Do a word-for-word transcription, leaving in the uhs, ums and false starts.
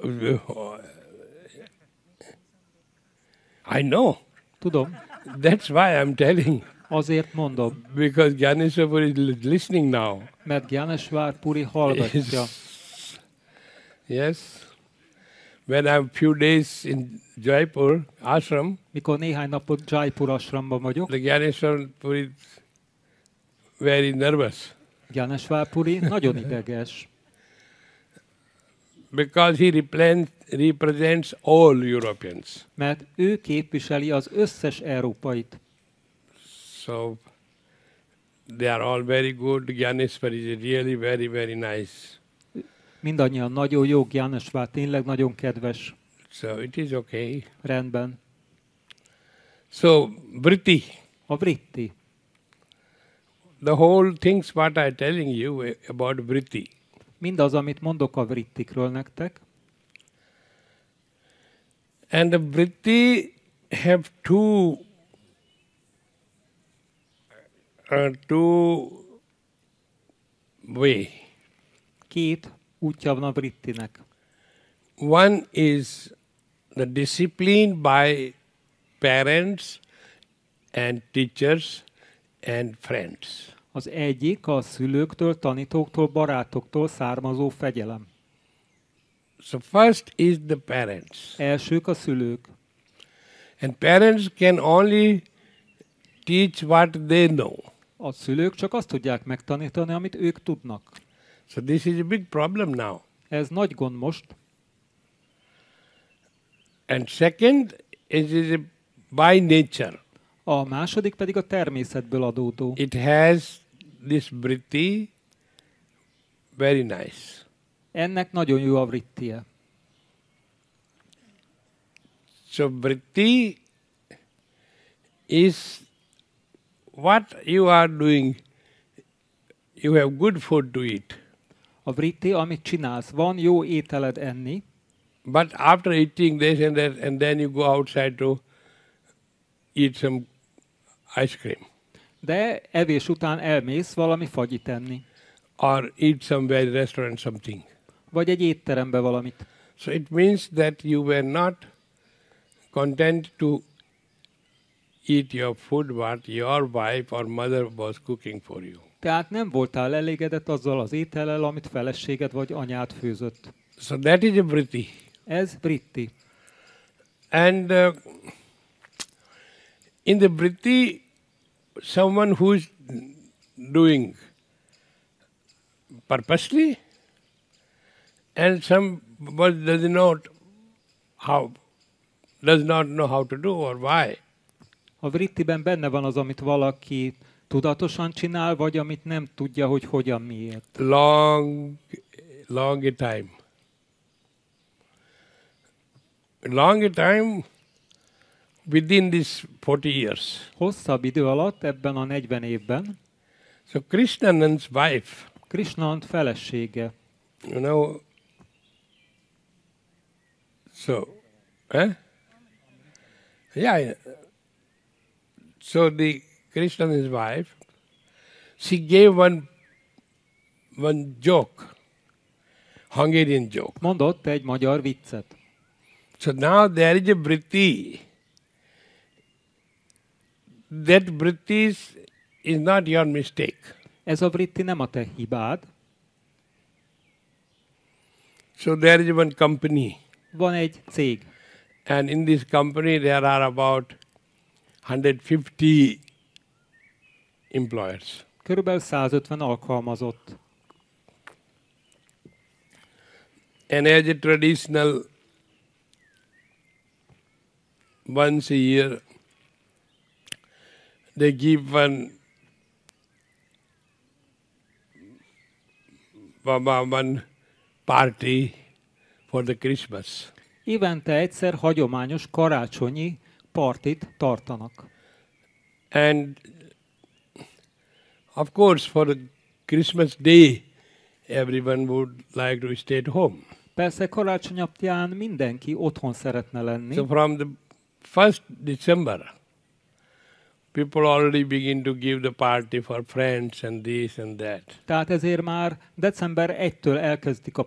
I know. Tudom. That's why I'm telling. Azért mondom. Because Gyaneshwar is listening now. Mert Gyaneshwar Puri hallgatja. Yes. When I'm few days in Jaipur ashram, mikor néhány napot Jaipur ashramban vagyok, the Gyaneshwar Puri is very nervous. Gyaneshwar Puri nagyon ideges. Because he represents, represents all Europeans. Mert ő képviseli az összes európait. So they are all very good. Gyaneshwar is really very, very nice. Mindannyian nagyon jó, Gyaneshwar tényleg nagyon kedves. So it is okay. Rendben. So vritti. A vritti. The whole things what I telling you about vritti. Mindaz, amit mondok a vrittikről nektek. And the vritti have two uh, two way. Két útja van a vrittinek. One is the discipline by parents and teachers and friends. Az egyik a szülőktől, tanítóktól, barátoktól származó fegyelem. So first is the parents. Elsők a szülők. And parents can only teach what they know. A szülők csak azt tudják megtanítani, amit ők tudnak. So this is a big problem now. Ez nagy gond most. And second is, is by nature. A második pedig a természetből adódó. It has this vritti, very nice. Ennek nagyon jó a vrittie. So vritti is what you are doing. You have good food to eat. A vritti, amit csinálsz, van jó ételed enni. But after eating this and that, and then you go outside to eat some ice cream. De evés után elmész valami fagyit enni. Or eat somewhere restaurant something. Vagy egy étterembe valamit. So it means that you were not content to eat your food what your wife or mother was cooking for you. Tehát nem voltál elégedett azzal az étellel, amit feleséged vagy anyád főzött. So that is a vritti. Ez vritti. And uh, in the vritti, someone who is doing purposely and some does not how does not know how to do or why. A vrittiben benne van az, amit valaki tudatosan csinál, vagy amit nem tudja, hogy hogyan, miért. Long, long a time. Long a time within this forty years. Hosszabb idő alatt, ebben a negyven évben. So Krishnanand's wife. Krishnanand felesége. You know. So, eh? Yeah. So the Krishnanand's wife, she gave one one joke, Hungarian joke. Mondott egy magyar viccet. So now there is a vritti. That vritti is, is not your mistake. Ez a vritti nem a te hibád. So there is one company. Van egy cég. And in this company there are about one hundred fifty employers. Körülbelül százötven alkalmazott. And as a traditional, once a year, they give one, one party for the Christmas. Évente egyszer hagyományos karácsonyi partit tartanak. And of course for the Christmas day, everyone would like to stay at home. Persze karácsony napján mindenki otthon szeretne lenni. So from the first December, people already begin to give the party for friends and this and that. Tehát ezért már december elsejétől elkezdik a